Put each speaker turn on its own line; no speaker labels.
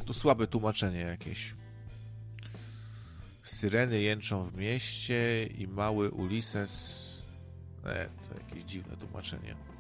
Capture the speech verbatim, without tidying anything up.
To słabe tłumaczenie jakieś. Syreny jęczą w mieście i mały Ulises... E, to jakieś dziwne tłumaczenie.